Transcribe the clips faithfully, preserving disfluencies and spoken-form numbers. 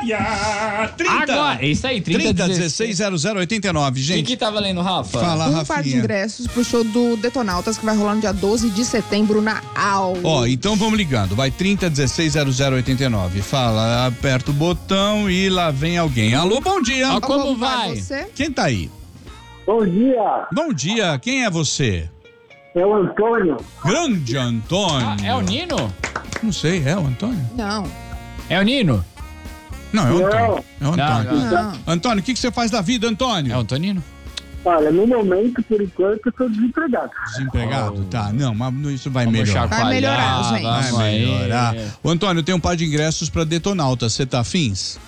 Praia. trinta. Agora, isso aí, trinta, trinta dezesseis zero zero oitenta e nove, gente. Quem que tá valendo, Rafa? Fala, Um Rafinha. par de ingressos pro show do Detonautas que vai rolar no dia doze de setembro na Au. Ó, então vamos ligando. Vai trinta dezesseis zero zero oitenta e nove. Fala, aperta o botão e lá vem alguém. Alô, bom dia. Ó, como vai? Você? Quem tá aí? Bom dia, Bom dia, quem é você? é o Antônio. Grande Antônio. Ah, é o Nino? Não sei, é o Antônio? Não. É o Nino? Não, é o Não. Antônio. É o Antônio. Não, Não. Antônio, o que, que você faz da vida, Antônio? É o Antonino? Olha, no momento, por enquanto, eu tô desempregado. Desempregado? Tá, não, mas isso vai Vamos melhorar. Vai melhorar, gente. vamos Vai aí. melhorar. Ô, Antônio, tem um par de ingressos pra Detonautas. Você tá afins?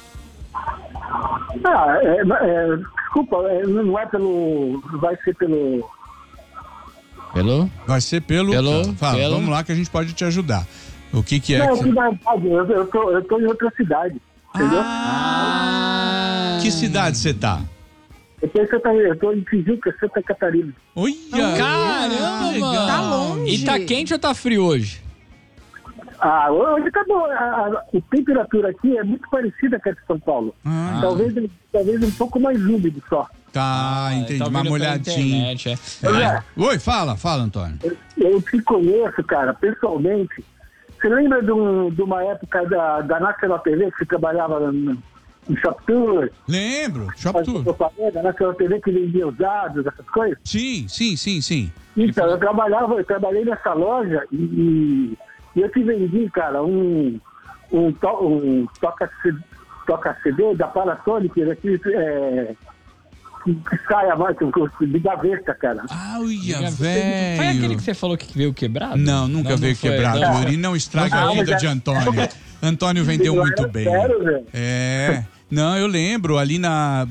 Ah, é, é, desculpa, é, não é pelo... vai ser pelo... Pelo? Vai ser pelo... Pelo- Fala, pelo- vamos lá que a gente pode te ajudar. O que que é? Não, que... que na verdade, eu, eu, tô, eu tô em outra cidade, entendeu? Ah. Que cidade você tá? Eu tô em Santa, eu tô em Tijuca, Santa Catarina. Olha! Caramba, legal. mano. Tá longe. E tá quente ou tá frio hoje? Ah, hoje tá bom. A, a, a temperatura aqui é muito parecida com a de São Paulo. Ah, Talvez, talvez um pouco mais úmido só. tá, entendi. Tá Uma vendo pela molhadinha. internet, é. É. Oi, fala, fala, Antônio. Eu, eu te conheço, cara, pessoalmente. Você lembra de, um, de uma época da, da Nacional T V que você trabalhava no, no Shop Tour? Lembro, Shop Fazia Tour. propaganda, a Nacional T V que vendia os dados, essas coisas? Sim, sim, sim, sim. Então, eu trabalhava, eu trabalhei nessa loja e, e eu te vendi, cara, um, um, to, um toca, toca C D da Panasonic, aqui, é, que, que sai a marca, de gaveta, cara. Olha, Foi aquele velho. que você falou que veio quebrado? Não, nunca veio foi, quebrado, não. Yuri. Não estraga Não, a vida mas de é- Antônio. Antônio vendeu Eu muito era bem. sério, velho. É. Não, eu lembro, ali na